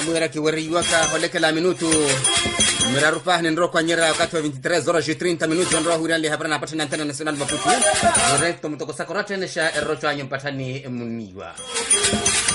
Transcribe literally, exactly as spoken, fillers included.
mwera kiweriwa ka holeke la minutu mirarupa ni ndro kwa nyera wakati wa veintitrés horas y treinta minutos ndro huriali hapana napata na antena nacional Maputo directo mtoko sakorate nesha erocho anyo mpatani muniwa